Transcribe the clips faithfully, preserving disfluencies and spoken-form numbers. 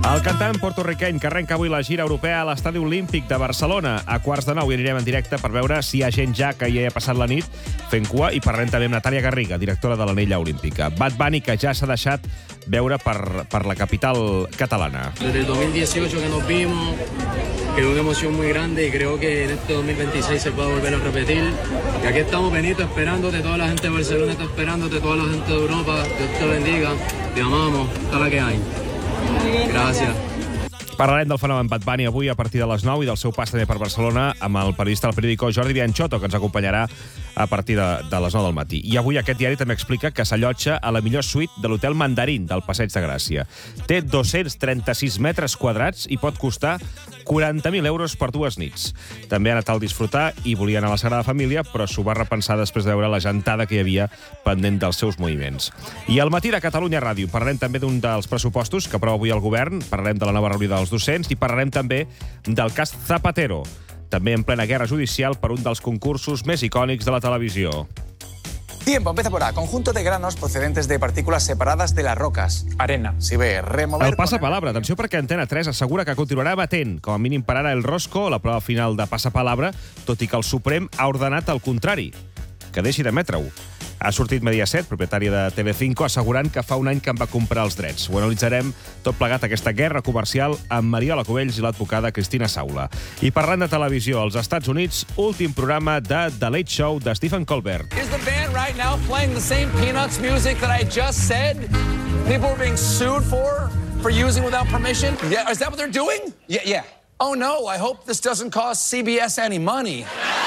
El cantant porto-riqueny que arrenca avui la gira europea a l'Estadi Olímpic de Barcelona. A quarts de nou hi anirem en directe per veure si hi ha gent ja que hi ha passat la nit fent cua i parlarem també amb Natàlia Garriga, directora de l'Anella Olímpica. Bad Bunny, que ja s'ha deixat veure per, per la capital catalana. Desde el dos mil dieciocho que nos vimos, quedó una emoción muy grande y creo que en este dos mil veintiséis se puede volver a repetir. Y aquí estamos, Benito, esperándote, toda la gente de Barcelona está esperándote, toda la gente de Europa, Dios te bendiga, te amamos, toda la que hay. Gràcies. Parlarem del fenomen Bad Bunny avui a partir de les nou i del seu pas també per Barcelona amb el periodista del periòdico Jordi Bianchotto, que ens acompanyarà a partir de, de les nou del matí. I avui aquest diari també explica que s'allotja a la millor suite de l'Hotel Mandarín del Passeig de Gràcia. Té dos-cents trenta-sis metres quadrats i pot costar quaranta mil euros per dues nits. També ha anat al disfrutar i volia anar a la Sagrada Família, però s'ho va repensar després de veure la gentada que hi havia pendent dels seus moviments. I al matí de Catalunya Ràdio parlarem també d'un dels pressupostos que aprova avui el govern, parlarem de la nova reunió dels docents i parlarem també del cas Zapatero, també en plena guerra judicial per un dels concursos més icònics de la televisió. Tiempo, empieza por A. Conjunto de granos procedentes de partículas separadas de las rocas. Arena. Si ve, remover... El passapalabra. Atenció perquè Antena tres assegura que continuarà batent, com a mínim per ara, el Rosco, la prova final de passapalabra, tot i que el Suprem ha ordenat el contrari, que deixi d'emetre-ho. Ha sortit Mediaset, propietària de Telecinco, assegurant que fa un any que en va comprar els drets. Ho analitzarem tot plegat aquesta guerra comercial amb Mariola Cubells i l'advocada Cristina Saula. I parlant de televisió, als Estats Units, últim programa de The Late Show de Stephen Colbert. Is the band right now playing the same Peanuts music that I just said? People are being sued for, for using without permission? Yeah, is that what they're doing? Yeah, yeah. Oh no, I hope this doesn't cost C B S any money.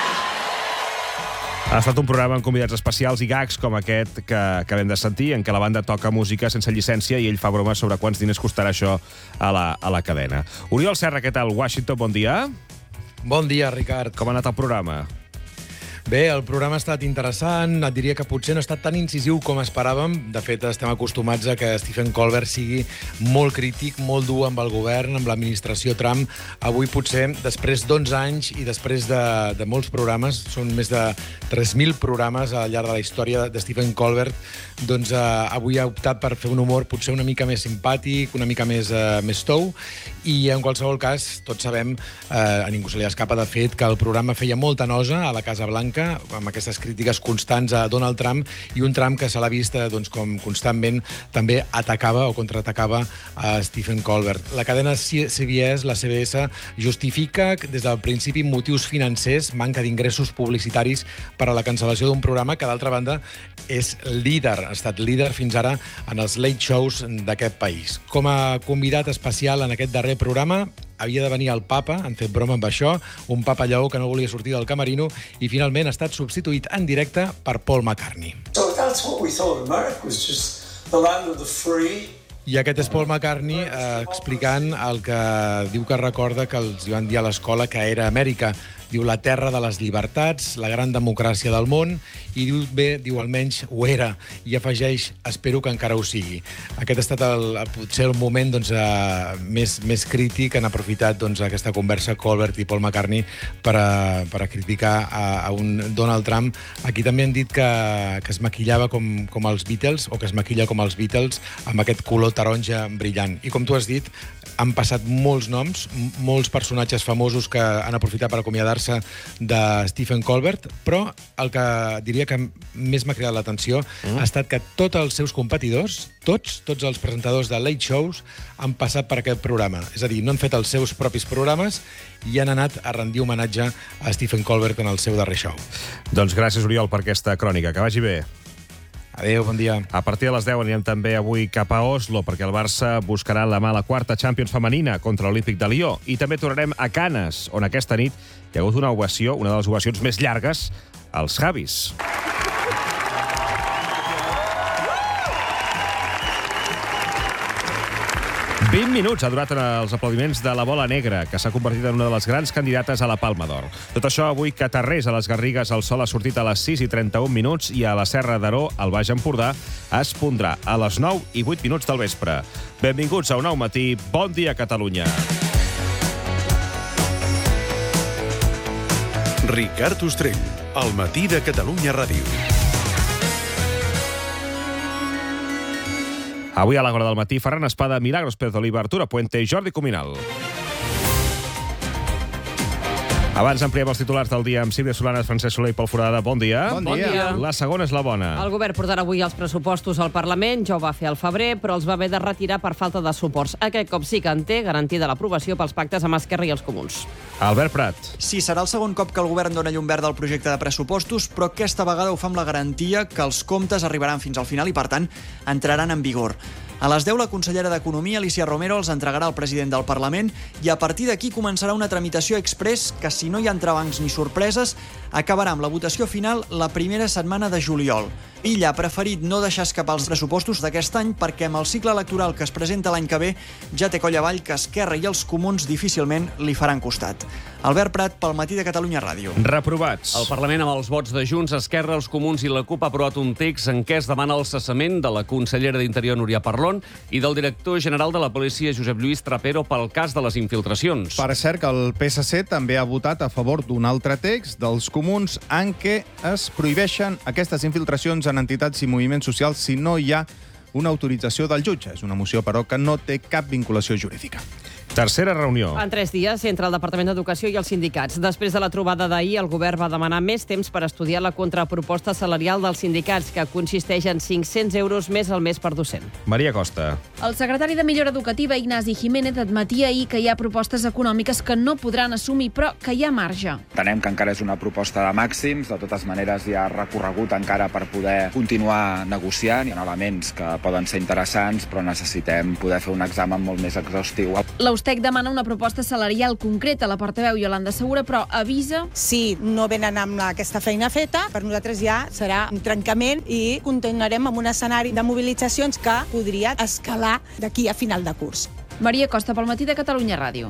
Ha estat un programa amb convidats especials i gags com aquest que acabem de sentir, en què la banda toca música sense llicència i ell fa bromes sobre quants diners costarà això a la, a la cadena. Oriol Serra, què tal? Washington, bon dia. Bon dia, Ricard. Com ha anat el programa? Bé, el programa ha estat interessant, et diria que potser no ha estat tan incisiu com esperàvem. De fet, estem acostumats a que Stephen Colbert sigui molt crític, molt dur amb el govern, amb l'administració Trump. Avui potser, després d'onze anys i després de, de molts programes, són més de tres mil programes al llarg de la història de Stephen Colbert, doncs eh, avui ha optat per fer un humor potser una mica més simpàtic, una mica més, eh, més tou, i en qualsevol cas, tots sabem, eh, a ningú se li escapa de fet, que el programa feia molta nosa a la Casa Blanca, amb aquestes crítiques constants a Donald Trump, i un Trump que se l'ha vist doncs, com constantment també atacava o contraatacava a Stephen Colbert. La cadena C B S, la C B S, justifica des del principi motius financers, manca d'ingressos publicitaris per a la cancel·lació d'un programa que, d'altra banda, és líder, ha estat líder fins ara en els late shows d'aquest país. Com a convidat especial en aquest darrer programa havia de venir el papa, han fet broma amb això, un papa lleó que no volia sortir del camerino, i finalment ha estat substituït en directe per Paul McCartney. So that's what we thought America was, just the land of the free. I aquest és Paul McCartney eh, explicant el que diu que recorda que els van dir a l'escola que era Amèrica. Diu la terra de les llibertats, la gran democràcia del món, i diu bé, diu almenys ho era, i afegeix, espero que encara ho sigui. Aquest ha estat el, potser el moment doncs, eh, més, més crític. Han aprofitat doncs, aquesta conversa Colbert i Paul McCartney per a, per a criticar a, a un Donald Trump. Aquí també han dit que, que es maquillava com, com els Beatles, o que es maquilla com els Beatles, amb aquest color taronja brillant. I com tu has dit, han passat molts noms, molts personatges famosos que han aprofitat per acomiadar-se de Stephen Colbert, però el que diria que més m'ha cridat l'atenció mm. ha estat que tots els seus competidors, tots, tots els presentadors de late shows han passat per aquest programa. És a dir, no han fet els seus propis programes i han anat a rendir homenatge a Stephen Colbert en el seu darrer show. Doncs gràcies, Oriol, per aquesta crònica. Que vagi bé. Adéu, bon dia. A partir de les deu anirem també avui cap a Oslo, perquè el Barça buscarà la mala quarta Champions femenina contra l'Olímpic de Lió. I també tornarem a Canes, on aquesta nit hi ha hagut una ovació, una de les ovacions més llargues, als Javis. vint minuts ha durat els aplaudiments de la Bola Negra, que s'ha convertit en una de les grans candidates a la Palma d'Or. Tot això avui que a Tarrés, a les Garrigues, el sol ha sortit a les sis i trenta-un minuts i a la Serra d'Aró, al Baix Empordà, es pondrà a les nou i vuit minuts del vespre. Benvinguts a un nou matí. Bon dia, Catalunya. Ricard Ostrell, al matí de Catalunya Ràdio. Avui a l'Agora del matí, Ferran Espada, Milagros Pérez Oliva, Arturo Puente i Jordi Cuminal. Abans ampliem els titulars del dia amb Sílvia Solanes, Francesc Soler i Pol Foradada. Bon dia. Bon dia. Bon dia. La segona és la bona. El govern portarà avui els pressupostos al Parlament, ja ho va fer al febrer, però els va haver de retirar per falta de suports. Aquest cop sí que en té garantida l'aprovació pels pactes amb Esquerra i els Comuns. Albert Prat. Sí, serà el segon cop que el govern dona llum verda al projecte de pressupostos, però aquesta vegada ho fa amb la garantia que els comptes arribaran fins al final i, per tant, entraran en vigor. A les deu, la consellera d'Economia, Alicia Romero, els entregarà al president del Parlament i a partir d'aquí començarà una tramitació express que, si no hi ha entrebancs ni sorpreses, acabarà amb la votació final la primera setmana de juliol. Illa ha preferit no deixar escapar els pressupostos d'aquest any perquè amb el cicle electoral que es presenta l'any que ve ja té coll avall que Esquerra i els Comuns difícilment li faran costat. Albert Prat, pel Matí de Catalunya Ràdio. Reprovats. El Parlament, amb els vots de Junts, Esquerra, els Comuns i la CUP, ha aprovat un text en què es demana el cessament de la consellera d'Interior, Núria Parlon, i del director general de la policia, Josep Lluís Trapero, pel cas de les infiltracions. Per cert, que el P S C també ha votat a favor d'un altre text dels Comuns en què es prohibeixen aquestes infiltracions en entitats i moviments socials si no hi ha una autorització del jutge. És una moció, però, que no té cap vinculació jurídica. Tercera reunió. En tres dies, entre el Departament d'Educació i els sindicats. Després de la trobada d'ahir, el govern va demanar més temps per estudiar la contraproposta salarial dels sindicats, que consisteix en cinc-cents euros més al mes per docent. Maria Costa. El secretari de Millora Educativa, Ignasi Jiménez, admetia ahir que hi ha propostes econòmiques que no podran assumir, però que hi ha marge. Entenem que encara és una proposta de màxims, de totes maneres hi ha recorregut encara per poder continuar negociant. Hi ha elements que poden ser interessants, però necessitem poder fer un examen molt més exhaustiu. L'Eustec demana una proposta salarial concreta a la portaveu Iolanda Segura, però avisa... Si no venen amb aquesta feina feta, per nosaltres ja serà un trencament i continuarem amb un escenari de mobilitzacions que podria escalar d'aquí a final de curs. Maria Costa, pel Matí de Catalunya Ràdio.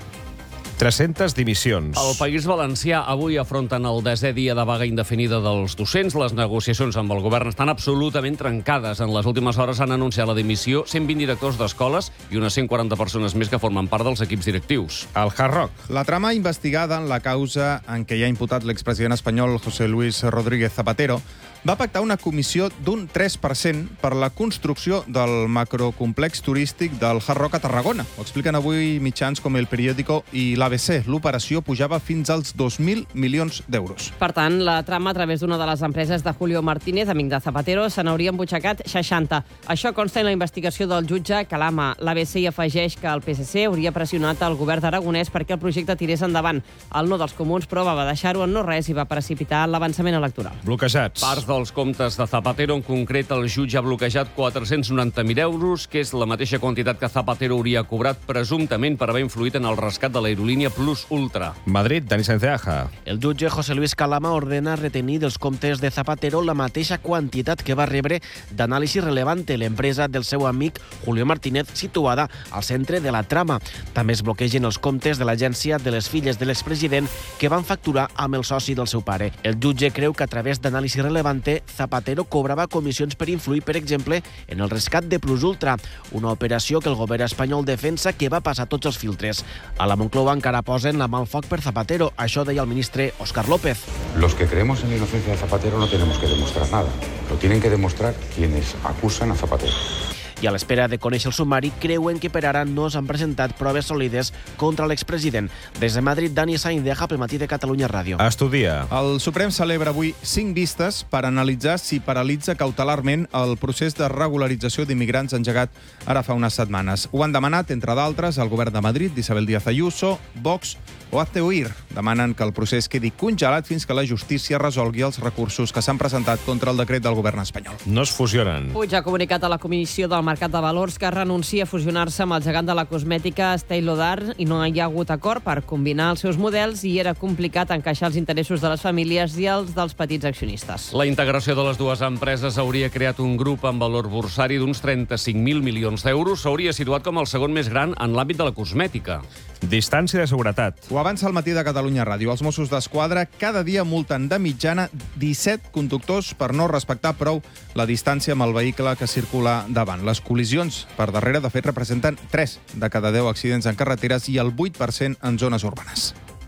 tres-centes dimissions. El País Valencià avui afronten el desè dia de vaga indefinida dels docents. Les negociacions amb el govern estan absolutament trencades. En les últimes hores han anunciat la dimissió cent vint directors d'escoles i unes cent quaranta persones més que formen part dels equips directius. El Hard Rock. La trama investigada en la causa en què hi ha imputat l'expresident espanyol José Luis Rodríguez Zapatero va pactar una comissió d'un tres per cent per la construcció del macrocomplex turístic del Hard Rock a Tarragona. Ho expliquen avui mitjans com El Periódico i l'A B C. L'operació pujava fins als dos mil milions d'euros. Per tant, la trama a través d'una de les empreses de Julio Martínez, amic de Zapatero, se n'hauria embutxacat seixanta. Això consta en la investigació del jutge Calama. L'A B C hi afegeix que el P S C hauria pressionat el govern d'Aragonès perquè el projecte tirés endavant. El no dels Comuns, però, va deixar-ho en no res i va precipitar l'avançament electoral. Bloquejats. Parts dels comptes de Zapatero, en concret, el jutge ha bloquejat quatre-cents noranta mil euros, que és la mateixa quantitat que Zapatero hauria cobrat presumptament per haver influït en el rescat de l'aerolínia Plus Ultra. Madrid, Dani Sanceaja. El jutge José Luis Calama ordena retenir dels comptes de Zapatero la mateixa quantitat que va rebre d'anàlisi Relevante, l'empresa del seu amic Julio Martínez, situada al centre de la trama. També es bloquegen els comptes de l'agència de les filles de l'expresident que van facturar amb el soci del seu pare. El jutge creu que a través d'anàlisi Relevante Zapatero cobrava comissions per influir, per exemple, en el rescat de Plus Ultra, una operació que el govern espanyol defensa que va passar tots els filtres. A la Moncloa encara posen la mà al foc per Zapatero. Això deia el ministre Óscar López. Los que creemos en la inocencia de Zapatero no tenemos que demostrar nada. Lo tienen que demostrar quienes acusan a Zapatero. I a l'espera de conèixer el sumari, creuen que per ara no s'han presentat proves sòlides contra l'expresident. Des de Madrid, Dani Saindeja, pel Matí de Catalunya Ràdio. Estudia. El Suprem celebra avui cinc vistes per analitzar si paralitza cautelarment el procés de regularització d'immigrants engegat ara fa unes setmanes. Ho han demanat, entre d'altres, el govern de Madrid, d'Isabel Díaz Ayuso, Vox o Hazte Oír. Demanen que el procés quedi congelat fins que la justícia resolgui els recursos que s'han presentat contra el decret del govern espanyol. No es fusionen. Puig ha comunicat a la Comissió del Mercat de Valors que renuncia a fusionar-se amb el gegant de la cosmètica Estée Lauder i no hi ha hagut acord per combinar els seus models i era complicat encaixar els interessos de les famílies i els dels petits accionistes. La integració de les dues empreses hauria creat un grup amb valor borsari d'uns trenta-cinc mil milions d'euros. S'hauria situat com el segon més gran en l'àmbit de la cosmètica. Distància de seguretat. Ho avança el Matí de Catalunya Ràdio. Els Mossos d'Esquadra cada dia multen de mitjana disset conductors per no respectar prou la distància amb el vehicle que circula davant. Les col·lisions per darrere, de fet, representen tres de cada deu accidents en carreteres i el vuit per cent en zones urbanes.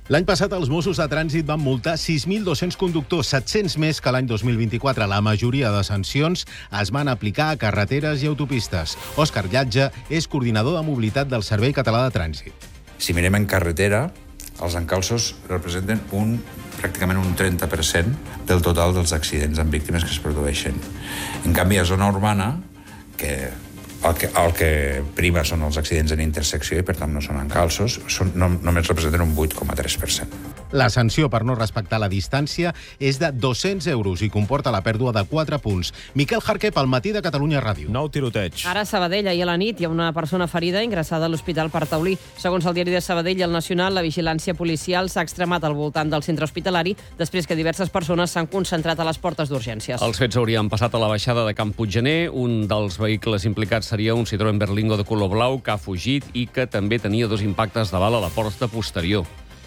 L'any passat els Mossos de Trànsit van multar sis mil dos-cents conductors, set-cents més que l'any dos mil vint-i-quatre. La majoria de sancions es van aplicar a carreteres i autopistes. Òscar Llatge és coordinador de mobilitat del Servei Català de Trànsit. Si mirem en carretera, els encalços representen un, pràcticament un trenta per cent del total dels accidents amb víctimes que es produeixen. En canvi, a zona urbana, que el que, el que prima són els accidents en intersecció i, per tant, no són encalços, són, no, només representen un vuit coma tres per cent. La sanció per no respectar la distància és de dos-cents euros i comporta la pèrdua de quatre punts. Miquel Jarque, pel Matí de Catalunya Ràdio. Nou tiroteig. Ara a Sabadell, ahir a la nit, hi ha una persona ferida ingressada a l'Hospital per Taulí. Segons el diari de Sabadell i el Nacional, la vigilància policial s'ha extremat al voltant del centre hospitalari després que diverses persones s'han concentrat a les portes d'urgències. Els fets haurien passat a la baixada de Camp Puiggener. Un dels vehicles implicats seria un Citroën Berlingo de color blau que ha fugit i que també tenia dos impactes de bala a la porta posterior.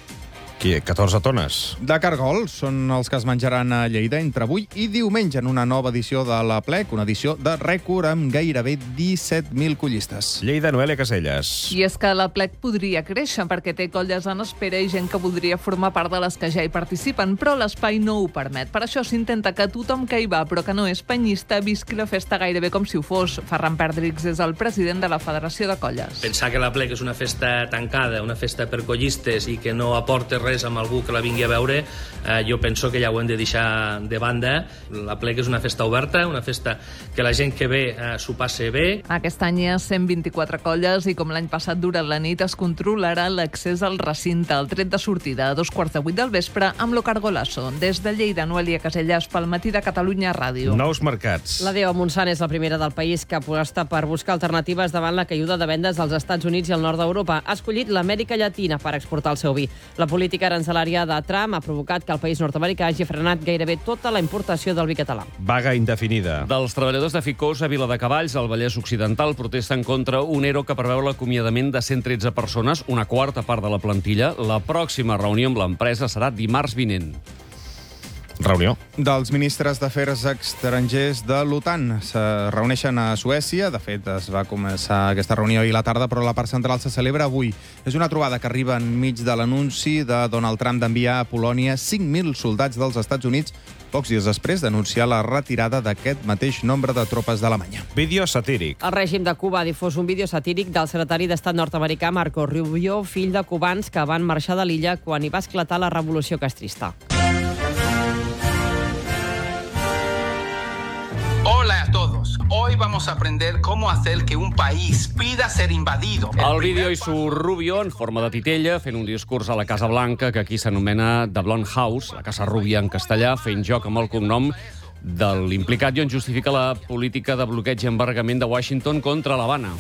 Qui, catorze tones? De cargols són els que es menjaran a Lleida entre avui i diumenge en una nova edició de la Plec, una edició de rècord amb gairebé disset mil collistes. Lleida, Noelia Caselles. I és que la Plec podria créixer perquè té colles en espera i gent que voldria formar part de les que ja hi participen, però l'espai no ho permet. Per això s'intenta que tothom que hi va, però que no és penyista, visqui la festa gairebé com si ho fos. Ferran Perdrix és el president de la Federació de Colles. Pensar que la Plec és una festa tancada, una festa per collistes i que no aporta res amb algú que la vingui a veure, eh, jo penso que ja ho hem de deixar de banda. La Plec és una festa oberta, una festa que la gent que ve eh, s'ho passe bé. Aquest any hi ha cent vint-i-quatre colles i com l'any passat durant la nit es controlarà l'accés al recinte. El tret de sortida a dos quarts de vuit del vespre amb lo Cargolasso. Des de Lleida, Noelia Caselles, pel Matí de Catalunya Ràdio. Nous mercats. La D E O Montsant és la primera del país que aposta per buscar alternatives davant la caiguda de vendes als Estats Units i al nord d'Europa. Ha escollit l'Amèrica Llatina per exportar el seu vi. La política arancelària de Trump ha provocat que el país nord-americà hagi frenat gairebé tota la importació del vi català. Vaga indefinida. Dels treballadors de Ficós a Viladecavalls, al Vallès Occidental, protesten contra un ERO que preveu l'acomiadament de cent tretze persones, una quarta part de la plantilla. La pròxima reunió amb l'empresa serà dimarts vinent. Reunió. Dels ministres d'Afers Estrangers de l'OTAN se reuneixen a Suècia. De fet, es va començar aquesta reunió ahir a la tarda, però la part central se celebra avui. És una trobada que arriba enmig de l'anunci de Donald Trump d'enviar a Polònia cinc mil soldats dels Estats Units pocs dies després d'anunciar la retirada d'aquest mateix nombre de tropes d'Alemanya. Vídeo satíric. El règim de Cuba ha difós un vídeo satíric del secretari d'Estat nord-americà Marco Rubio, fill de cubans que van marxar de l'illa quan hi va esclatar la revolució castrista. Hola a todos. Hoy vamos a aprender cómo hacer que un país pida ser invadido. Al vídeo hi surt Rubio en forma de titella fent un discurs a la Casa Blanca que aquí s'anomena The Blonde House, la Casa Rubia en castellà, fent joc amb el cognom de l'implicat i on justifica la política de bloqueig i embargament de Washington contra l'Havana.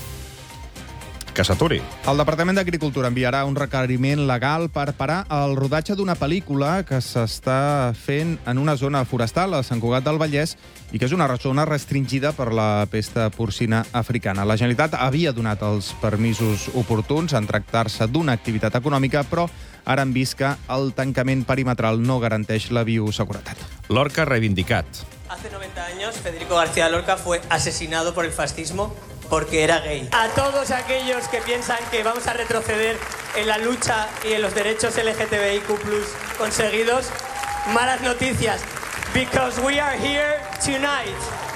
Que s'aturi. El Departament d'Agricultura enviarà un requeriment legal per parar el rodatge d'una pel·lícula que s'està fent en una zona forestal a Sant Cugat del Vallès i que és una zona restringida per la pesta porcina africana. La Generalitat havia donat els permisos oportuns en tractar-se d'una activitat econòmica, però ara han vist que el tancament perimetral no garanteix la bioseguretat. Lorca reivindicat. Hace noventa años, Federico García Lorca fue asesinado por el fascismo porque era gay. A todos aquellos que piensan que vamos a retroceder en la lucha y en los derechos L G T B I Q plus conseguidos, malas noticias, because we are here tonight.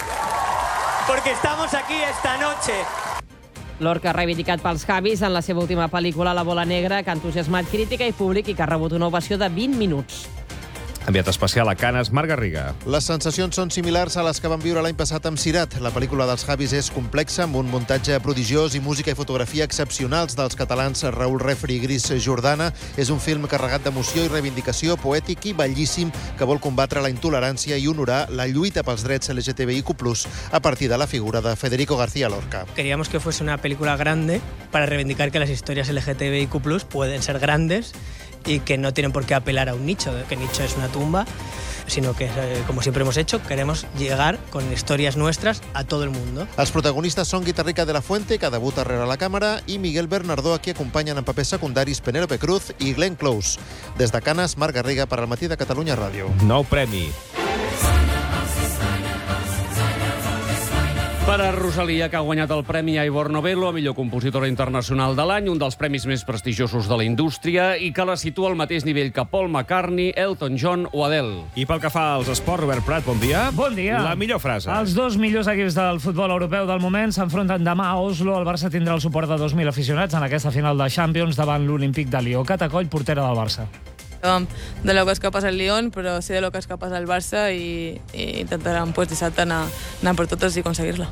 Porque estamos aquí esta noche. Lorca ha reivindicat pels Javis en la seva última pel·lícula La bola negra, que ha entusiasmat crítica i públic i que ha rebut una ovació de vint minuts. Enviat especial a Canes, Marc Garriga. Les sensacions són similars a les que van viure l'any passat amb Cirat. La pel·lícula dels Javis és complexa, amb un muntatge prodigiós i música i fotografia excepcionals dels catalans Raül Refri i Gris Jordana. És un film carregat d'emoció i reivindicació, poètic i bellíssim, que vol combatre la intolerància i honorar la lluita pels drets L G T B I Q plus a partir de la figura de Federico García Lorca. Queríamos que fuese una película grande para reivindicar que las historias L G T B I Q plus pueden ser grandes y que no tienen por qué apelar a un nicho, que nicho es una tumba, sino que, como siempre hemos hecho, queremos llegar con historias nuestras a todo el mundo. Els protagonistes són Guitarrica de la Fuente, que debuta rere la càmera, i Miguel Bernardó, a qui acompanyen en papers secundaris Penélope Cruz i Glenn Close. Des de Canes, Marc Garriga per al Matí de Catalunya Ràdio. Nou premi. Per Per a Rosalia, que ha guanyat el Premi Ivor Novello a millor compositora internacional de l'any, un dels premis més prestigiosos de la indústria, i que la situa al mateix nivell que Paul McCartney, Elton John o Adele. I pel que fa als esports, Robert Prat, bon dia. Bon dia. La millor frase. Els dos millors equips del futbol europeu del moment s'enfronten demà a Oslo. El Barça tindrà el suport de dos mil aficionats en aquesta final de Champions davant l'Olímpic de Lió. Catacoll, portera del Barça. De lo que es capaz el Lyon, però sí de lo que es capaz el Barça i, i intentarem pues, dissabte anar, anar per totes i aconseguir-la.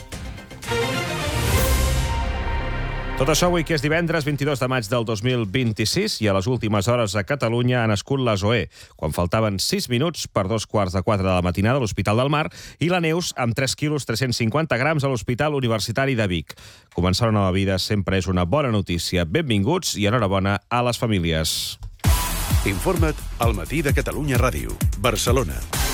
Tot això avui, que és divendres vint-i-dos de maig del dos mil vint-i-sis, i a les últimes hores a Catalunya ha nascut la Zoé, quan faltaven sis minuts per dos quarts de quatre de la matinada a l'Hospital del Mar, i la Neus amb tres quilos tres-cents cinquanta grams a l'Hospital Universitari de Vic. Començar una nova vida sempre és una bona notícia. Benvinguts i enhorabona a les famílies. Informa't al Matí de Catalunya Ràdio, Barcelona.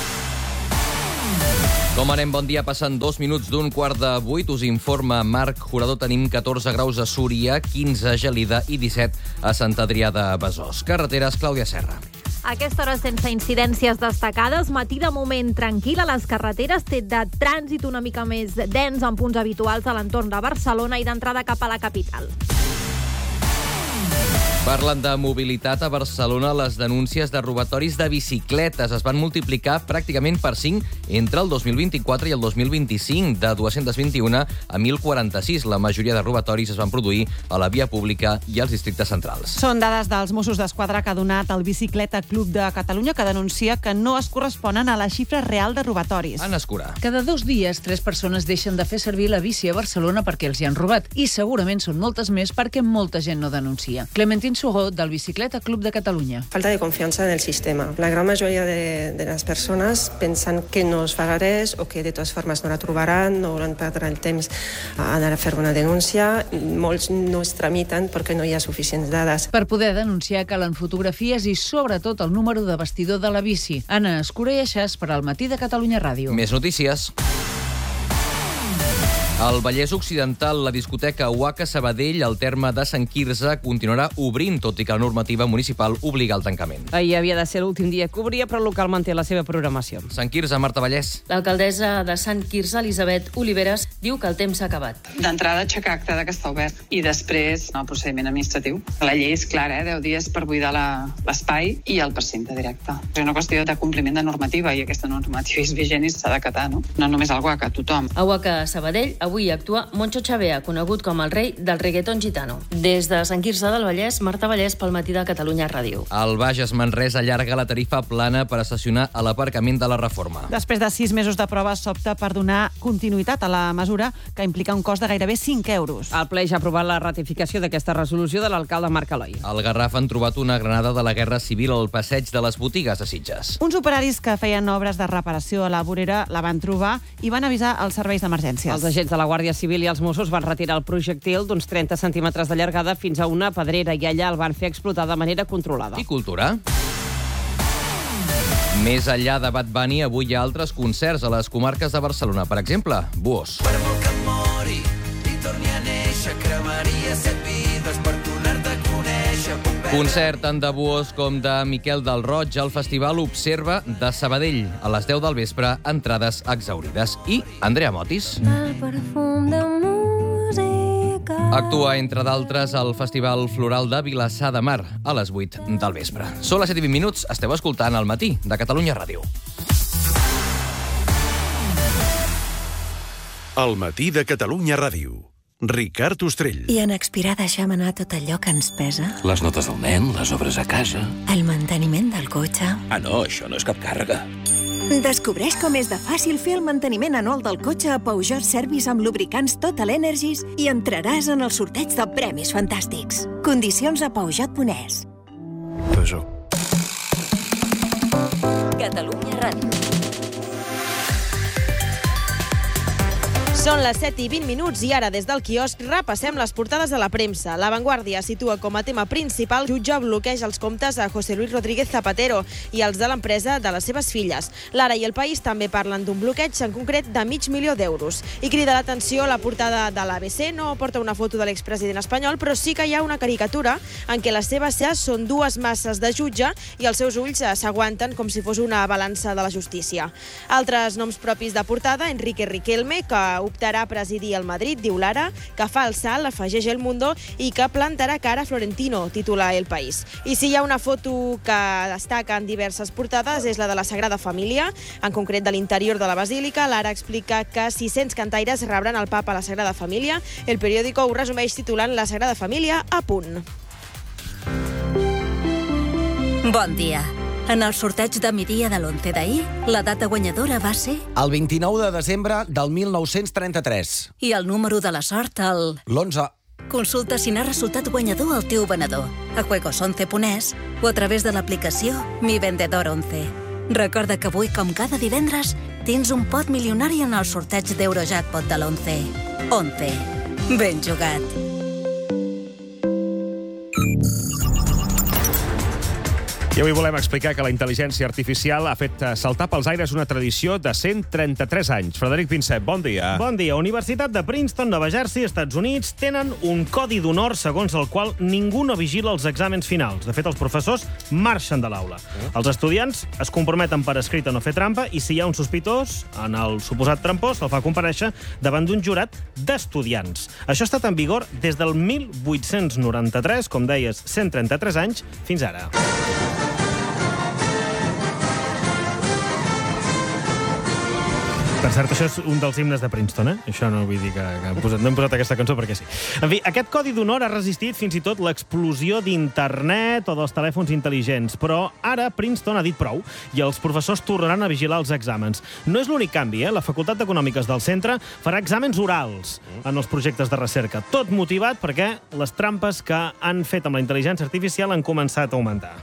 Com anem? Bon dia. Passen dos minuts d'un quart de vuit. Us informa Marc Jurador. Tenim catorze graus a Súria, quinze a Gelida i disset a Sant Adrià de Besòs. Carreteres, Clàudia Serra. A aquesta hora sense incidències destacades, matí de moment tranquil a les carreteres, té de trànsit una mica més dens en punts habituals a l'entorn de Barcelona i d'entrada cap a la capital. Parlen de mobilitat a Barcelona. Les denúncies de robatoris de bicicletes es van multiplicar pràcticament per cinc entre el dos mil vint-i-quatre i el dos mil vint-i-cinc, de dos-cents vint-i-un a mil quaranta-sis. La majoria de robatoris es van produir a la via pública i als districtes centrals. Són dades dels Mossos d'Esquadra que ha donat el Bicicleta Club de Catalunya, que denuncia que no es corresponen a la xifra real de robatoris. Anna Escurà. Cada dos dies, tres persones deixen de fer servir la bici a Barcelona perquè els hi han robat. I segurament són moltes més perquè molta gent no denuncia. Clementín Sugó, del Bicicleta Club de Catalunya. Falta de confiança en el sistema. La gran majoria de, de les persones pensen que no es farà res o que de totes formes no la trobaran, no hauran perdre el temps a anar a fer una denúncia. Molts no es tramiten perquè no hi ha suficients dades. Per poder denunciar calen fotografies i sobretot el número de bastidor de la bici. Anna Escura i Aixàs per al Matí de Catalunya Ràdio. Més notícies. Al Vallès Occidental, la discoteca Waka Sabadell, al terme de Sant Quirze, continuarà obrint, tot i que la normativa municipal obliga al tancament. Ahir havia de ser l'últim dia que obria, però el local manté la seva programació. Sant Quirze, Marta Vallès. L'alcaldessa de Sant Quirze, Elisabet Oliveres, diu que el temps s'ha acabat. D'entrada, aixecar acte que està obert i després el procediment administratiu. La llei és clara, eh? deu dies per buidar l'espai i el precinte directe. És una qüestió de compliment de normativa i aquesta normativa és vigent i s'ha d'acatar, no? No només el Waka, tothom. A Waka Sabadell, avui actua Moncho Chavea, conegut com el rei del reggaeton gitano. Des de Sant Quirze del Vallès, Marta Vallès pel Matí de Catalunya Ràdio. El Bages Manresa allarga la tarifa plana per estacionar a l'aparcament de la Reforma. Després de sis mesos de proves, s'opta per donar continuïtat a la mesura, que implica un cost de gairebé cinc euros. El ple ja ha aprovat la ratificació d'aquesta resolució de l'alcalde Marc Eloi. Al Garraf han trobat una granada de la Guerra Civil al passeig de les botigues de Sitges. Uns operaris que feien obres de reparació a la vorera la van trobar i van avisar els serveis d'emergències. Els agents de la Guàrdia Civil i els Mossos van retirar el projectil d'uns trenta centímetres de llargada fins a una pedrera i allà el van fer explotar de manera controlada. I cultura? Més enllà de Bad Bunny, avui hi ha altres concerts a les comarques de Barcelona. Per exemple, Buós. Per molt que et mori i torni a néixer, cremaria set vides per tornar-te a conèixer. Concert tant de Buós com de Miquel del Roig al Festival Observa de Sabadell. A les deu del vespre, entrades exhaurides. I Andrea Motis. El perfum de música. Actua, entre d'altres, al Festival Floral de Vilassar de Mar a les vuit del vespre. Són les set i vint minuts, esteu escoltant El Matí de Catalunya Ràdio. El Matí de Catalunya Ràdio. Ricard Ostrell. I en expirar deixem anar tot allò que ens pesa. Les notes del nen, les obres a casa. El manteniment del cotxe. Ah, no, això no és cap càrrega. Descobreix com és de fàcil fer el manteniment anual del cotxe a Peugeot Service amb lubricants Total Energies i entraràs en el sorteig de premis fantàstics. Condicions a peugeot punt es. Peugeot. Catalunya Ràdio. Són les set i vint minuts i ara, des del quiosc, repassem les portades de la premsa. La Vanguardia situa com a tema principal jutge bloqueja els comptes a José Luis Rodríguez Zapatero i els de l'empresa de les seves filles. L'Ara i El País també parlen d'un bloqueig, en concret de mig milió d'euros. I crida l'atenció la portada de l'A B C. No porta una foto de l'expresident espanyol, però sí que hi ha una caricatura en què les seves ceres són dues masses de jutge i els seus ulls s'aguanten com si fos una balança de la justícia. Altres noms propis de portada, Enrique Riquelme, que optarà a presidir el Madrid, diu l'Ara, que fa el salt, afegeix El Mundo, i que plantarà cara a Florentino, titula El País. I si hi ha una foto que destaca en diverses portades és la de la Sagrada Família, en concret de l'interior de la Basílica. L'Ara explica que sis-cents cantaires rebran el papa a la Sagrada Família. El periòdico ho resumeix titulant La Sagrada Família a punt. Bon dia. En el sorteig de migdia de l'onze d'ahir, la data guanyadora va ser... El vint-i-nou de desembre del mil nou-cents trenta-tres. I el número de la sort, el... L'onze. Consulta si n'ha resultat guanyador al teu venedor, a juegos once punt es o a través de l'aplicació Mi Vendedor once. Recorda que avui, com cada divendres, tens un pot milionari en el sorteig d'Eurojackpot de l'onze. once. Ben jugat. I avui volem explicar que la intel·ligència artificial ha fet saltar pels aires una tradició de cent trenta-tres anys. Frederic Pinsep, bon dia. Bon dia. Universitat de Princeton, Nova Jersey, Estats Units, tenen un codi d'honor segons el qual ningú no vigila els exàmens finals. De fet, els professors marxen de l'aula. Els estudiants es comprometen per escrit a no fer trampa i si hi ha un sospitós, en el suposat trampós, se'l fa comparèixer davant d'un jurat d'estudiants. Això ha estat en vigor des del mil vuit-cents noranta-tres, com deies, cent trenta-tres anys, fins ara. Per cert, això és un dels himnes de Princeton, eh? Això no vull dir que, que hem posat, no hem posat aquesta cançó perquè sí. En fi, aquest codi d'honor ha resistit fins i tot l'explosió d'internet o dels telèfons intel·ligents, però ara Princeton ha dit prou i els professors tornaran a vigilar els exàmens. No és l'únic canvi, eh? La Facultat d'Econòmiques del centre farà exàmens orals en els projectes de recerca, tot motivat perquè les trampes que han fet amb la intel·ligència artificial han començat a augmentar.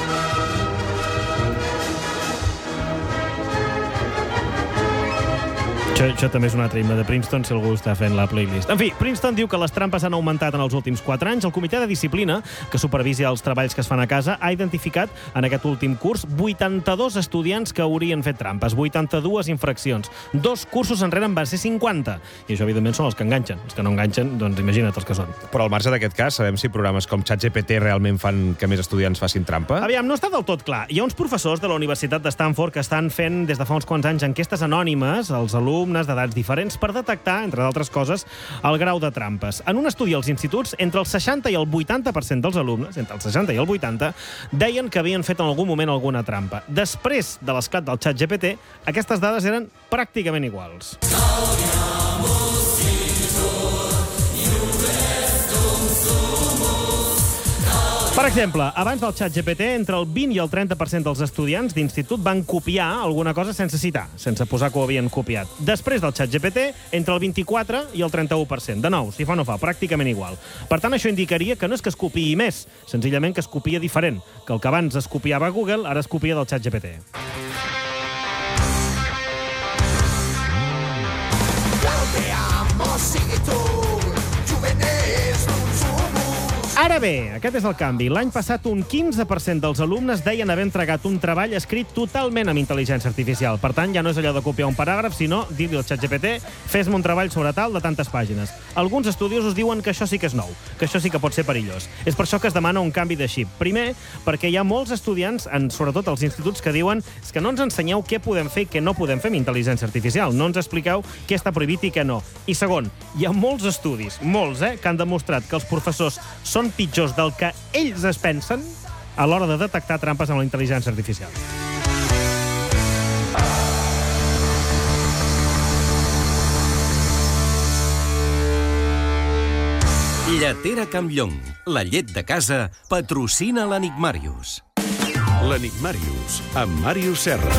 Això, això també és un altre himne de Princeton, si algú està fent la playlist. En fi, Princeton diu que les trampes han augmentat en els últims quatre anys. El comitè de disciplina, que supervisa els treballs que es fan a casa, ha identificat en aquest últim curs vuitanta-dos estudiants que haurien fet trampes, vuitanta-dues infraccions. Dos cursos enrere en van ser cinquanta. I això, evidentment, són els que enganxen. Els que no enganxen, doncs imagina't els que són. Però al marge d'aquest cas, sabem si programes com ChatGPT realment fan que més estudiants facin trampa? Aviam, no està del tot clar. Hi ha uns professors de la Universitat de Stanford que estan fent des de fa uns quants anys enquestes anònimes als alumnes d'edats diferents per detectar, entre d'altres coses, el grau de trampes. En un estudi als instituts, entre el seixanta i el vuitanta per cent dels alumnes, entre el seixanta i el vuitanta, deien que havien fet en algun moment alguna trampa. Després de l'esclat del ChatGPT, aquestes dades eren pràcticament iguals. Per exemple, abans del ChatGPT, entre el vint i el trenta per cent dels estudiants d'institut van copiar alguna cosa sense citar, sense posar que ho havien copiat. Després del ChatGPT, entre el vint-i-quatre i el trenta-u per cent. De nou, si fa o no fa, pràcticament igual. Per tant, això indicaria que no és que es copiï més, senzillament que es copia diferent, que el que abans es copiava a Google, ara es copia del ChatGPT. Ara bé, aquest és el canvi. L'any passat un quinze per cent dels alumnes deien haver entregat un treball escrit totalment amb intel·ligència artificial. Per tant, ja no és allò de copiar un paràgraf, sinó dir-li al ChatGPT fes-me un treball sobre tal de tantes pàgines. Alguns estudiosos diuen que això sí que és nou, que això sí que pot ser perillós. És per això que es demana un canvi de xip. Primer, perquè hi ha molts estudiants, en, sobretot als instituts, que diuen és que no ens ensenyeu què podem fer i què no podem fer amb intel·ligència artificial. No ens expliqueu què està prohibit i què no. I segon, hi ha molts estudis, molts, eh, que han demostrat que els professors són pitjors del que ells es pensen a l'hora de detectar trampes amb la intel·ligència artificial. Lletera Campllong, la llet de casa, patrocina l'Enigmàrius. L'Enigmàrius, amb Màrius Serra.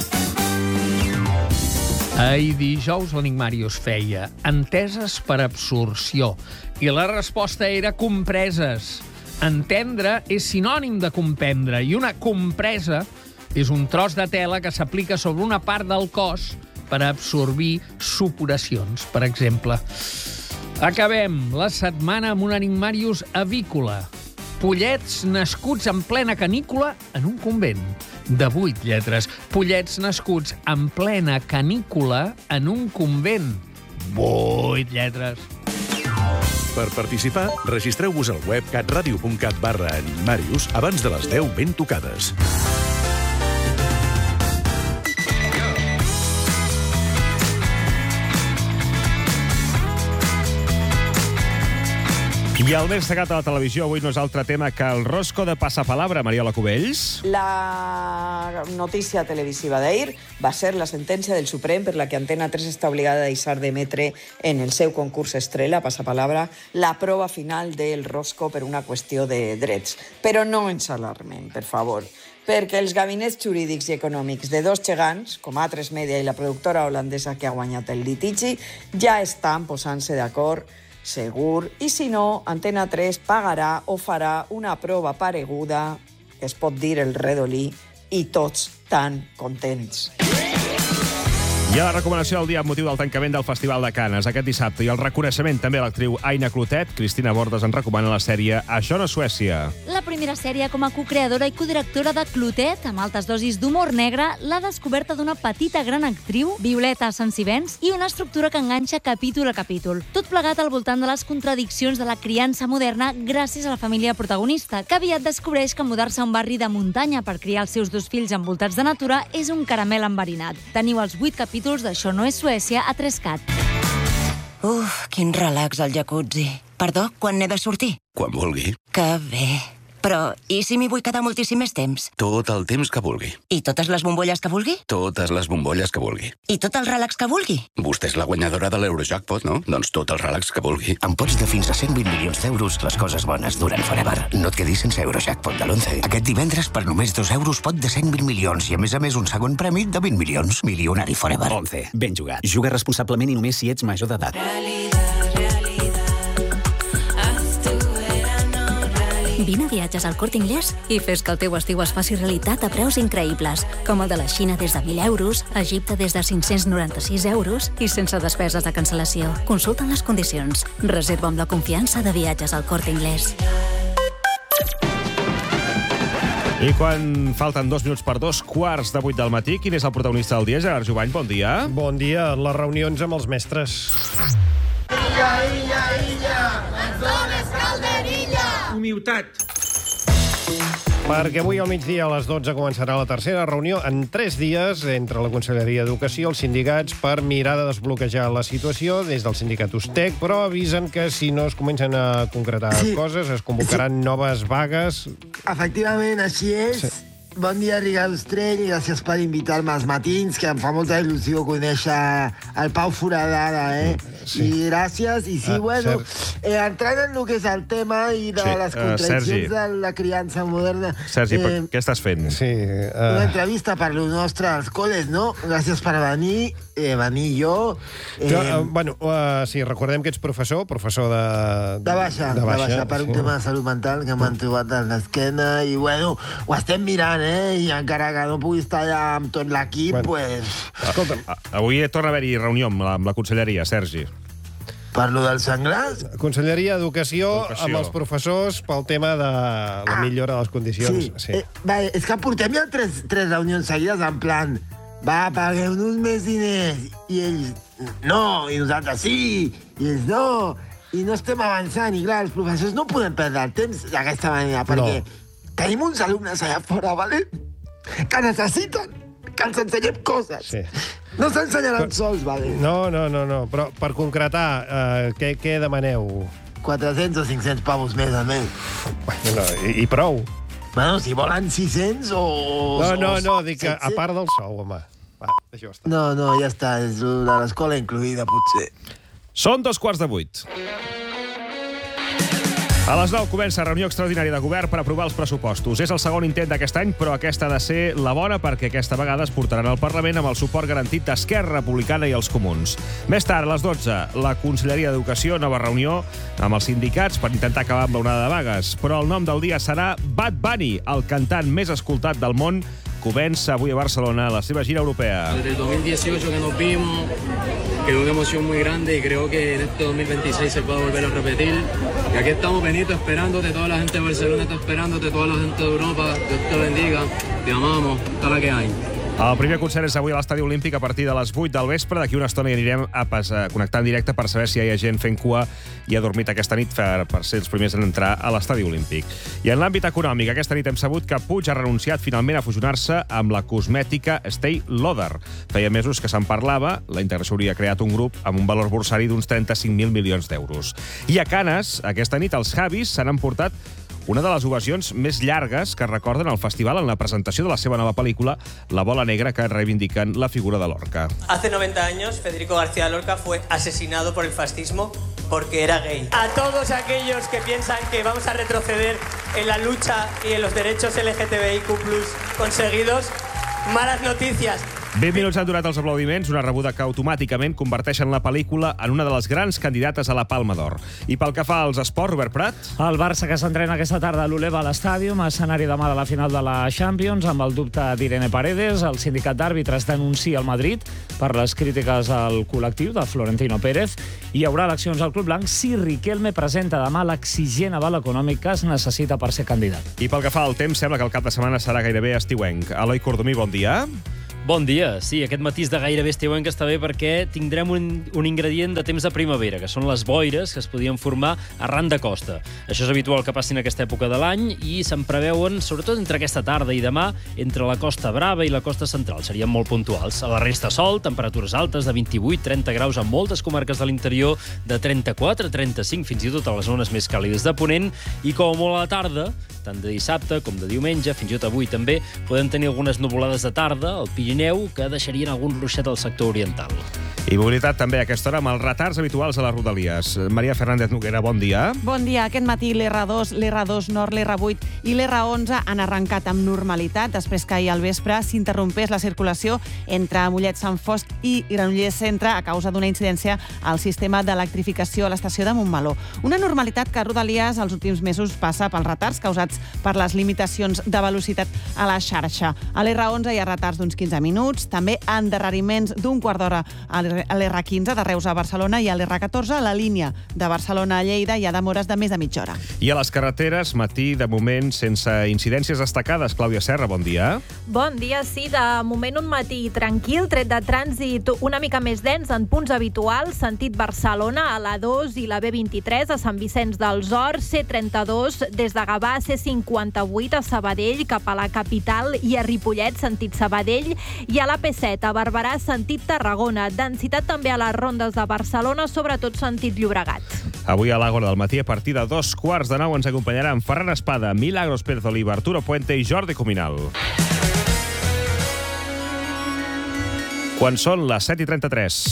Ahir dijous l'Enigmàrius feia enteses per absorció i la resposta era compreses. Entendre és sinònim de comprendre i una compresa és un tros de tela que s'aplica sobre una part del cos per absorbir supuracions, per exemple. Acabem la setmana amb un Enigmàrius avícola. Pollets nascuts en plena canícula en un convent. De vuit lletres. Pollets nascuts en plena canícula en un convent. Vuit lletres. Per participar, registreu-vos al web catradio punt cat barra Enigmàrius abans de les deu ben tocades. I el més destacat a la televisió avui no és altre tema que el rosco de Pasapalabra, Mariola Cubells. La notícia televisiva d'ahir va ser la sentència del Suprem per la que Antena tres està obligada a deixar d'emetre en el seu concurs estrella, Pasapalabra, la prova final del rosco per una qüestió de drets. Però no ens alarmem, per favor, perquè els gabinets jurídics i econòmics de dos gegants, com A tres Media i la productora holandesa que ha guanyat el litigi, ja estan posant-se d'acord segur, i si no, Antena tres pagarà o farà una prova pareguda, que es pot dir el redolí, i tots tan contents. Hi ha la recomanació del dia amb motiu del tancament del Festival de Canes aquest dissabte i el reconeixement també a l'actriu Aina Clotet. Cristina Bordes en recomana la sèrie Això no és Suècia. La primera sèrie com a cocreadora i codirectora de Clotet, amb altes dosis d'humor negre, la descoberta d'una petita gran actriu, Violeta Sansivens, i una estructura que enganxa capítol a capítol. Tot plegat al voltant de les contradiccions de la criança moderna gràcies a la família protagonista, que aviat descobreix que mudar-se a un barri de muntanya per criar els seus dos fills envoltats de natura és un caramel enverinat. Teniu els vuit capítols d'Això no és Suècia a Trescat. Uf, quin relax al jacuzzi. Perdó, quan n'he de sortir? Quan vulgui. Que bé. Però, i si m'hi vull quedar moltíssim més temps? Tot el temps que vulgui. I totes les bombolles que vulgui? Totes les bombolles que vulgui. I tot el relax que vulgui? Vostè és la guanyadora de l'Eurojackpot, no? Doncs tot el relax que vulgui. Amb pots de fins a cent vint milions d'euros, les coses bones duren forever. No et quedis sense Eurojackpot de l'onze. Aquest divendres, per només dos euros, pot de cent vint milions i, a més a més, un segon premi de vint milions. Milionari forever. once. Ben jugat. Juga responsablement i només si ets major d'edat. Vine a Viatges al Corte Inglés i fes que el teu estiu es faci realitat a preus increïbles, com el de la Xina des de mil euros, Egipte des de cinc-cents noranta-sis euros i sense despeses de cancel·lació. Consulta les condicions. Reserva amb la confiança de Viatges al Corte Inglés. I quan falten dos minuts per dos quarts de vuit del matí, quin és el protagonista del dia? Gerard Jubany, bon dia. Bon dia. Les reunions amb els mestres. Illa, illa, illa, ens dones calderilla. Humilitat. Perquè avui al migdia a les dotze començarà la tercera reunió en tres dies entre la Conselleria d'Educació i els sindicats per mirar de desbloquejar la situació des del sindicat Ustec, però avisen que si no es comencen a concretar sí. coses es convocaran sí. noves vagues. Efectivament, així és. Sí. Bon dia, Ricard Ostrell, i gràcies per invitar-me als matins, que em fa molta il·lusió conèixer el Pau Foradada, eh? Sí. I gràcies. I sí, ah, bueno, eh, entrant en el que és el tema i de sí. les contradiccions uh, de la criança moderna... Sergi, eh, què estàs fent? Sí, uh... Una entrevista per lo nostre als col·les, no? Gràcies per venir, eh, venir jo... Eh... Però, uh, bueno, uh, sí, recordem que ets professor, professor de... De baixa, de baixa, de baixa per sí. un tema de salut mental que m'han trobat a l'esquena i, bueno, ho estem mirant, eh? I encara que no pugui estar allà amb tot l'equip, bueno, pues... Escolta'm, avui torna a haver-hi reunió amb la, amb la conselleria, Sergi. Per lo dels senglars? Conselleria d'Educació amb els professors pel tema de la ah, millora de les condicions. Sí, sí. Eh, va, és que portem ja tres, tres reunions seguides en plan, va, pagueu-nos més diners, i ells no, i nosaltres sí, i ells no, i no estem avançant, i clar, els professors no podem perdre el temps d'aquesta manera, perquè no. Tenim uns alumnes allà fora, ¿vale? Que necessiten que ens ensenyem coses. Sí. No s'ensenyaran sols, ¿vale? No, no, no, no. Però per concretar, eh, què, què demaneu? quatre-cents o cinc-cents pavos més al mes. Bueno, no, i, i prou. Bueno, si volen sis-cents o... No, no, no, dic que a part del sou, home. Va, això està. No, no, ja està. És de l'escola incluïda, potser. Són dos quarts de vuit. A les nou comença reunió extraordinària de govern per aprovar els pressupostos. És el segon intent d'aquest any, però aquesta ha de ser la bona perquè aquesta vegada es portaran al Parlament amb el suport garantit d'Esquerra Republicana i els Comuns. Més tard, a les dotze, la Conselleria d'Educació, nova reunió amb els sindicats per intentar acabar amb l'onada de vagues. Però el nom del dia serà Bad Bunny, el cantant més escoltat del món, comença avui a Barcelona la seva gira europea. Desde el dos mil dieciocho que nos vimos, quedó una emoción muy grande y creo que en este dos mil veintiséis se puede volver a repetir. Y aquí estamos, Benito, esperándote, toda la gente de Barcelona está esperándote, toda la gente de Europa, Dios te bendiga, te amamos, hasta la que hay. El primer concert és avui a l'Estadi Olímpic a partir de les vuit del vespre. D'aquí una estona hi anirem a, pas, a connectar en directe per saber si hi ha gent fent cua i ha dormit aquesta nit per, per ser els primers en entrar a l'Estadi Olímpic. I en l'àmbit econòmic, aquesta nit hem sabut que Puig ha renunciat finalment a fusionar-se amb la cosmètica Estée Lauder. Feia mesos que se'n parlava, la integració hauria creat un grup amb un valor borsari d'uns trenta-cinc mil milions d'euros. I a Canes, aquesta nit, els Javis s'han emportat una de les ovacions més llargues que recorden el festival en la presentació de la seva nova pel·lícula La bola negra, que reivindiquen la figura de Lorca. Hace noventa años, Federico García Lorca fue asesinado por el fascismo porque era gay. A todos aquellos que piensan que vamos a retroceder en la lucha y en los derechos L G T B I Q plus conseguidos, malas noticias. vint minuts han durat els aplaudiments, una rebuda que automàticament converteixen la pel·lícula en una de les grans candidates a la Palma d'Or. I pel que fa als esports, Robert Prat? El Barça, que s'entrena aquesta tarda a l'Uleva Stadium, escenari demà de la final de la Champions, amb el dubte d'Irene Paredes. El sindicat d'àrbitres denuncia el Madrid per les crítiques al col·lectiu de Florentino Pérez. Hi haurà eleccions al Club Blanc si Riquelme presenta demà l'exigent aval econòmic que es necessita per ser candidat. I pel que fa al temps, sembla que el cap de setmana serà gairebé estiuenc. Eloi Cordomí, bon dia. Bon dia. Sí, aquest matís de gairebé estiuenc està bé perquè tindrem un, un ingredient de temps de primavera, que són les boires que es podien formar arran de costa. Això és habitual que passin aquesta època de l'any i se'n preveuen, sobretot entre aquesta tarda i demà, entre la Costa Brava i la costa central. Serien molt puntuals. A la resta sol, temperatures altes de vint-i-vuit a trenta graus en moltes comarques de l'interior, de trenta-quatre a trenta-cinc, fins i tot a les zones més càlides de Ponent, i com a molt a la tarda, tant de dissabte com de diumenge, fins i tot avui també, podem tenir algunes nuvolades de tarda al Pirineu que deixarien algun ruixet al sector oriental. I mobilitat també a aquesta hora amb els retards habituals a les rodalies. Maria Fernández Noguera, bon dia. Bon dia. Aquest matí l'R dos, l'R dos Nord, l'R vuit i l'R onze han arrencat amb normalitat després que ahir al vespre s'interrompés la circulació entre Mollet Sant Fosc i Granollers Centre a causa d'una incidència al sistema d'electrificació a l'estació de Montmeló. Una normalitat que a Rodalies els últims mesos passa pels retards causats per les limitacions de velocitat a la xarxa. A l'R onze hi ha retards d'uns quinze minuts, també endarreriments d'un quart d'hora a l'R quinze de Reus a Barcelona i a l'R catorze a la línia de Barcelona a Lleida hi ha demores de més de mitja hora. I a les carreteres, matí, de moment, sense incidències destacades. Clàudia Serra, bon dia. Bon dia, sí, de moment un matí tranquil, tret de trànsit una mica més dens en punts habituals, sentit Barcelona, a l'A dos i la B vint-i-tres, a Sant Vicenç dels Horts, C trenta-dos, des de Gavà, C cinquanta-vuit a Sabadell, cap a la capital i a Ripollet, sentit Sabadell, i a la P set a Barberà, sentit Tarragona. Densitat també a les rondes de Barcelona, sobretot sentit Llobregat. Avui a l'Àgora del matí, a partir de dos quarts de nou, ens acompanyaran Ferran Espada, Milagros Pérez Oliva, Arturo Puente i Jordi Cuminal. Quan són les set i trenta-tres.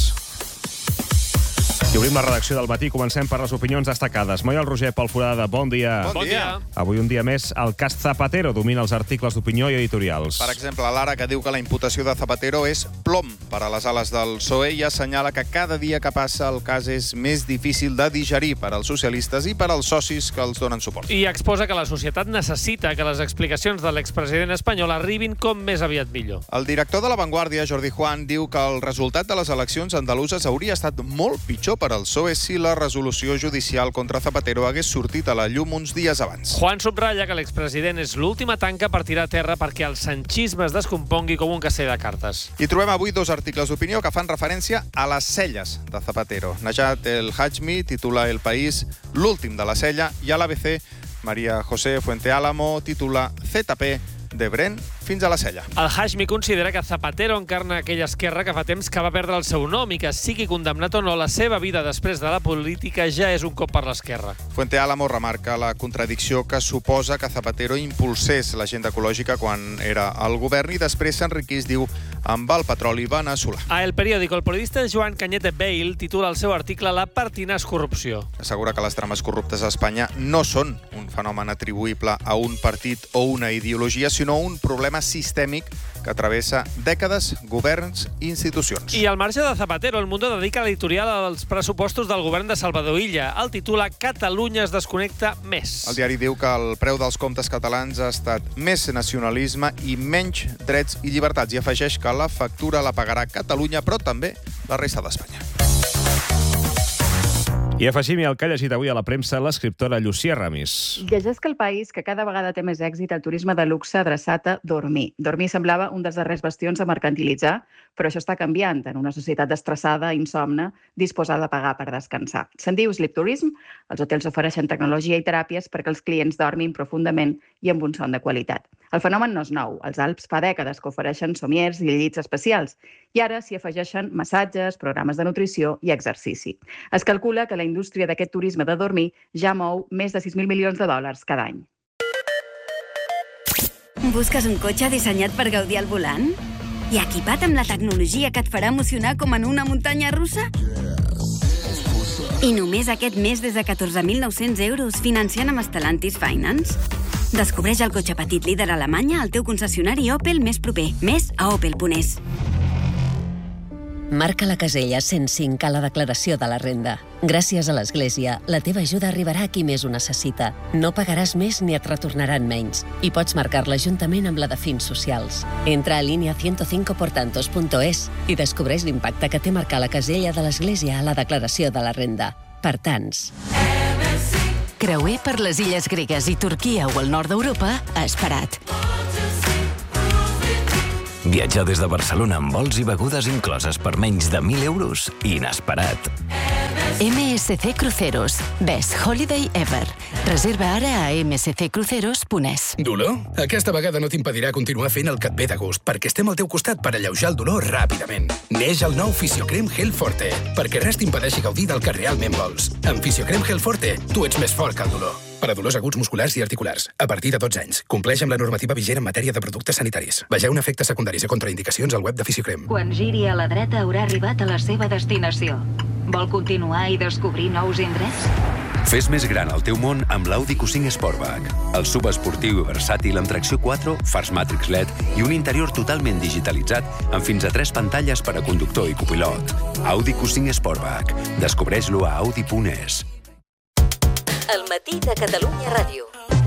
I obrim la redacció del matí. Comencem per les opinions destacades. Moiol Roger, Pol Forada, bon dia. Bon dia. Avui un dia més, el cas Zapatero domina els articles d'opinió i editorials. Per exemple, l'Ara, que diu que la imputació de Zapatero és plom per a les ales del P S O E i assenyala que cada dia que passa el cas és més difícil de digerir per als socialistes i per als socis que els donen suport. I exposa que la societat necessita que les explicacions de l'expresident espanyol arribin com més aviat millor. El director de La Vanguardia, Jordi Juan, diu que el resultat de les eleccions andaluses hauria estat molt pitjor per al P S O E si la resolució judicial contra Zapatero hagués sortit a la llum uns dies abans. Juan subratlla que l'expresident és l'última tanca per tirar a terra perquè el sanchisme es descompongui com un castell de cartes. I trobem avui dos articles d'opinió que fan referència a les celles de Zapatero. Najat El Hajmi titula El País l'últim de la cella i a l'A B C María José Fuenteálamo titula Z P de Bren fins a la cella. El Hashmi considera que Zapatero encarna aquella esquerra que fa temps que va perdre el seu nom i que, sigui condemnat o no, la seva vida després de la política ja és un cop per l'esquerra. Fuenteálamo remarca la contradicció que suposa que Zapatero impulsés l'agenda ecològica quan era al govern i després s'enriquís, diu, amb el petroli veneçolà. A El Periódico, el periodista Joan Cañete Bale titula el seu article La pertinaç corrupció. Assegura que les trames corruptes a Espanya no són un fenomen atribuïble a un partit o una ideologia, sinó un problema sistèmic que travessa dècades, governs i institucions. I al marge de Zapatero, El Mundo dedica l'editorial als pressupostos del govern de Salvador Illa. El titula Catalunya es desconnecta més. El diari diu que el preu dels comptes catalans ha estat més nacionalisme i menys drets i llibertats i afegeix que la factura la pagarà Catalunya, però també la resta d'Espanya. I afegim el que ha llegit avui a la premsa l'escriptora Llucia Ramis. Llegeix que el país que cada vegada té més èxit el turisme de luxe adreçat a dormir. Dormir semblava un dels darrers bastions a mercantilitzar, però això està canviant en una societat estressada, insomne, disposada a pagar per descansar. Se'n diu sleep tourism. Els hotels ofereixen tecnologia i teràpies perquè els clients dormin profundament i amb un son de qualitat. El fenomen no és nou. Els Alps fa dècades que ofereixen somiers i llits especials. I ara s'hi afegeixen massatges, programes de nutrició i exercici. Es calcula que la indústria d'aquest turisme de dormir ja mou més de sis mil milions de dòlars cada any. Busques un cotxe dissenyat per gaudir al volant? I equipat amb la tecnologia que et farà emocionar com en una muntanya russa? I només aquest mes des de catorze mil nou-cents euros financiant amb Stellantis Finance? Descobreix el cotxe petit líder a Alemanya al teu concessionari Opel més proper. Més a opel punt es. Marca la casella cent cinc a la declaració de la renda. Gràcies a l'Església, la teva ajuda arribarà a qui més ho necessita. No pagaràs més ni et retornaran menys. I pots marcar-la juntament amb la de fins socials. Entra a línia cent cinc portantos punt es i descobreix l'impacte que té marcar la casella de l'Església a la declaració de la renda. Per tants. Creuer per les illes gregues i Turquia o el nord d'Europa a Esperat. Viatjar des de Barcelona amb vols i begudes incloses per menys de mil euros. Inesperat. M S C Cruceros. Best Holiday Ever. Reserva ara a m s c cruceros punt es. Dolor? Aquesta vegada no t'impedirà continuar fent el que et ve de gust, perquè estem al teu costat per alleujar el dolor ràpidament. Neix el nou Fisiocrem Gel Forte, perquè res t'impedeixi gaudir del que realment vols. Amb Fisiocrem Gel Forte, tu ets més fort que el dolor. Per a dolors aguts musculars i articulars. A partir de dotze anys. Compleix amb la normativa vigent en matèria de productes sanitaris. Vegeu un efectes secundaris i contraindicacions al web de Fisiocrem. Quan giri a la dreta haurà arribat a la seva destinació. Vol continuar i descobrir nous indrets? Fes més gran el teu món amb l'Audi Q cinc Sportback. El sub esportiu i versàtil amb tracció quatre, fars Matrix L E D i un interior totalment digitalitzat amb fins a tres pantalles per a conductor i copilot. Audi Q cinc Sportback. Descobreix-lo a audi punt es. El matí de Catalunya Ràdio.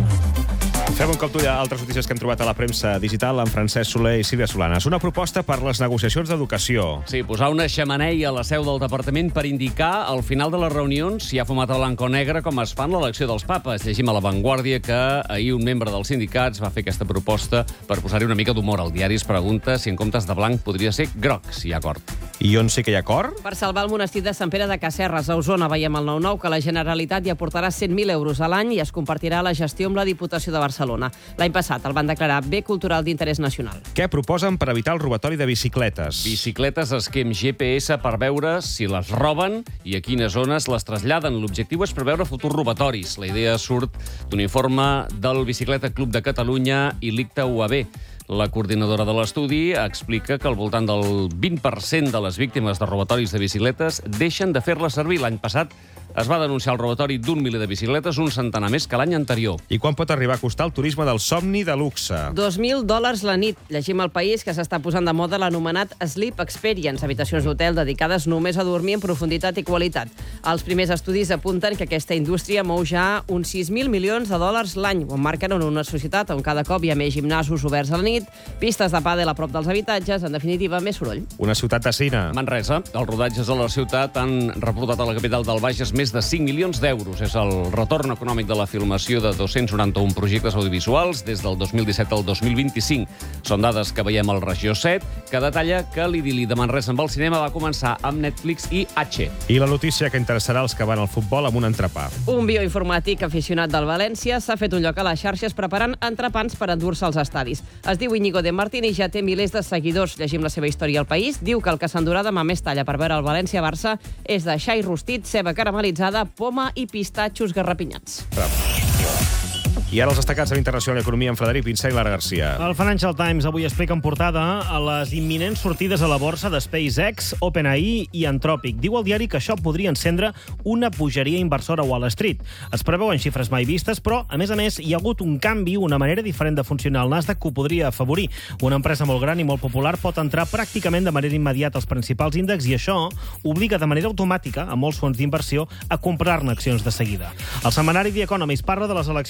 Fem un cop d'ull a altres notícies que hem trobat a la premsa digital amb Francesc Soler i Sílvia Solanas. Una proposta per les negociacions d'educació. Sí, posar una xemeneia a la seu del departament per indicar al final de les reunions si hi ha fumat a blanc o negre com es fa en l'elecció dels papes. Llegim a La Vanguardia que ahir un membre dels sindicats va fer aquesta proposta per posar-hi una mica d'humor. El diari es pregunta si en comptes de blanc podria ser groc, si hi ha acord. I on sí que hi ha acord? Per salvar el monestir de Sant Pere de Casserres, a Osona, veiem al nou nou que la Generalitat hi aportarà cent mil euros a l'any i es compartirà la gestió amb la Diputació de Barcelona. L'any passat el van declarar bé cultural d'interès nacional. Què proposen per evitar el robatori de bicicletes? Bicicletes esquem G P S per veure si les roben i a quines zones les traslladen. L'objectiu és preveure futurs robatoris. La idea surt d'un informe del Bicicleta Club de Catalunya i l'I C T A U A B. La coordinadora de l'estudi explica que al voltant del vint per cent de les víctimes de robatoris de bicicletes deixen de fer-les servir. L'any passat es va denunciar el robatori d'un miler de bicicletes, un centenar més que l'any anterior. I quan pot arribar a costar el turisme del somni de luxe? dos mil dòlars la nit. Llegim al País que s'està posant de moda l'anomenat Sleep Experience, habitacions d'hotel dedicades només a dormir en profunditat i qualitat. Els primers estudis apunten que aquesta indústria mou ja uns sis mil milions de dòlars l'any. Ho emmarquen en una societat on cada cop hi ha més gimnasos oberts a la nit, pistes de pàdel a prop dels habitatges, en definitiva, més soroll. Una ciutat de cine. Manresa. Els rodatges a la ciutat han reportat a la capital del Bages més de cinc milions d'euros. És el retorn econòmic de la filmació de dos-cents noranta-un projectes audiovisuals des del dos mil disset al dos mil vint-i-cinc. Són dades que veiem al Regió set, que detalla que l'idili de Manresa amb el cinema va començar amb Netflix i H. I la notícia que interessarà els que van al futbol amb un entrepà. Un bioinformàtic aficionat del València s'ha fet un lloc a les xarxes preparant entrepans per endur-se als estadis. Es diu Íñigo de Martín i ja té milers de seguidors. Llegim la seva història al País. Diu que el que s'endurà demà més talla per veure el València-Barça és de xai rostit, ceba caramelitzada, poma i pistatxos garrapinyats. Bravo. I ara els destacats de l'Internacional Economia amb Frederic Pinsà i Lara Garcia. El Financial Times avui explica en portada a les imminents sortides a la borsa de SpaceX, OpenAI i Anthropic. Diu al diari que això podria encendre una pujaria inversora a Wall Street. Es preveuen xifres mai vistes, però, a més a més, hi ha hagut un canvi, una manera diferent de funcionar al Nasdaq que ho podria afavorir. Una empresa molt gran i molt popular pot entrar pràcticament de manera immediata als principals índexs i això obliga de manera automàtica a molts fons d'inversió a comprar-ne accions de seguida. El setmanari The Economist parla de les eleccions al Madrid.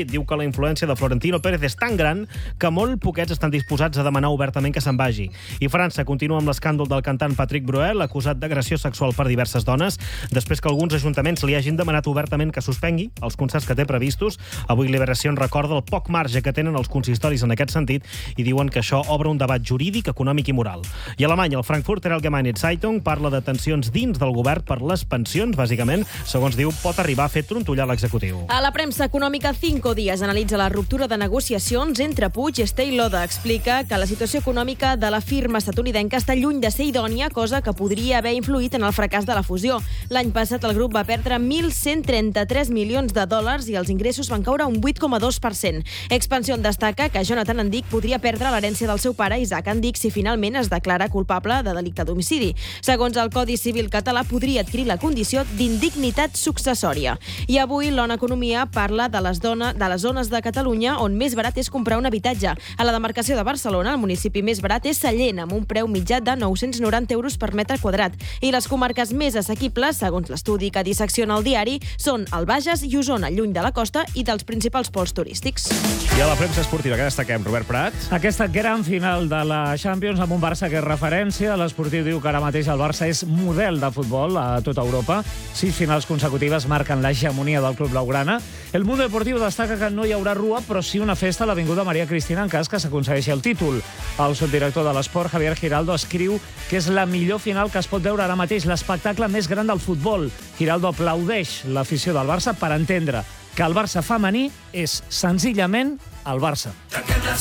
Madrid. Diu que la influència de Florentino Pérez és tan gran que molt poquets estan disposats a demanar obertament que se'n vagi. I França continua amb l'escàndol del cantant Patrick Bruel, acusat d'agressió sexual per diverses dones, després que alguns ajuntaments li hagin demanat obertament que suspengui els concerts que té previstos. Avui Liberació recorda el poc marge que tenen els consistoris en aquest sentit i diuen que això obre un debat jurídic, econòmic i moral. I a Alemanya, el Frankfurter Allgemeine Zeitung parla de tensions dins del govern per les pensions, bàsicament, segons diu, pot arribar a fer trontollar l'executiu. A la premsa econòmica, Cinco Días analitza la ruptura de negociacions entre Puig i Estée Lauder. Explica que la situació econòmica de la firma estatunidenca està lluny de ser idònia, cosa que podria haver influït en el fracàs de la fusió. L'any passat el grup va perdre mil cent trenta-tres milions de dòlars i els ingressos van caure un vuit coma dos per cent. Expansión destaca que Jonathan Andic podria perdre l'herència del seu pare, Isaac Andic, si finalment es declara culpable de delicte d'homicidi. Segons el Codi Civil català, podria adquirir la condició d'indignitat successòria. I avui l'Ona Economia parla de les, dona, de les zones de Catalunya on més barat és comprar un habitatge. A la demarcació de Barcelona, el municipi més barat és Sallent, amb un preu mitjà de nou-cents noranta euros per metre quadrat. I les comarques més assequibles, segons l'estudi que dissecciona el diari, són el Bages i Osona, lluny de la costa i dels principals pols turístics. I a la premsa esportiva, que destaquem, Robert Prat? Aquesta gran final de la Champions amb un Barça que és referència. L'Esportiu diu que ara mateix el Barça és model de futbol a tota Europa. Sis finals consecutives marquen l'hegemonia del club blaugrana. El Mundo Deportiu destaca que no hi haurà rua, però sí una festa a l'Avinguda Maria Cristina en cas que s'aconsegueixi el títol. El subdirector de l'Esport, Javier Giraldo, escriu que és la millor final que es pot veure ara mateix, l'espectacle més gran del futbol. Giraldo aplaudeix l'afició del Barça per entendre que el Barça femení és senzillament el Barça.